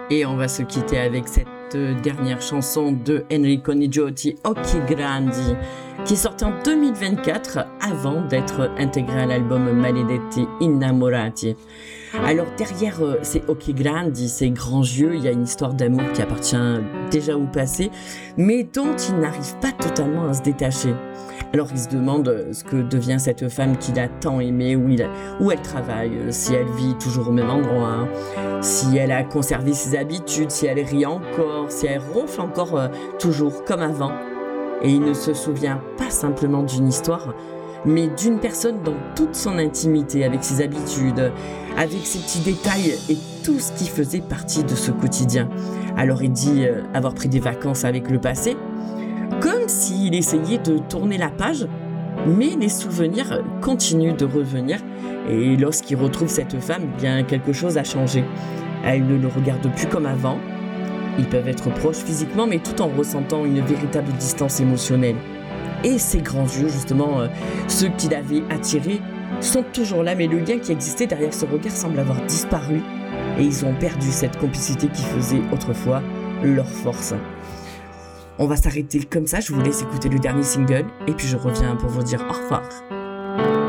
Et on va se quitter avec cette dernière chanson de Enrico Nigiotti, Occhi Grandi, qui est sortie en 2024 avant d'être intégrée à l'album Maledetti Innamorati. Alors derrière ces Occhi Grandi, ces grands yeux, il y a une histoire d'amour qui appartient déjà au passé, mais dont il n'arrive pas totalement à se détacher. Alors il se demande ce que devient cette femme qu'il a tant aimée, où elle travaille, si elle vit toujours au même endroit, si elle a conservé ses habitudes, si elle rit encore, si elle ronfle encore toujours comme avant. Et il ne se souvient pas simplement d'une histoire, mais d'une personne dans toute son intimité, avec ses habitudes, avec ses petits détails et tout ce qui faisait partie de ce quotidien. Alors il dit avoir pris des vacances avec le passé, comme s'il essayait de tourner la page, mais les souvenirs continuent de revenir. Et lorsqu'il retrouve cette femme, bien quelque chose a changé. Elle ne le regarde plus comme avant. Ils peuvent être proches physiquement, mais tout en ressentant une véritable distance émotionnelle. Et ces grands yeux, justement, ceux qui l'avaient attiré, sont toujours là, mais le lien qui existait derrière ce regard semble avoir disparu. Et ils ont perdu cette complicité qui faisait autrefois leur force. On va s'arrêter comme ça, je vous laisse écouter le dernier single, et puis je reviens pour vous dire au revoir.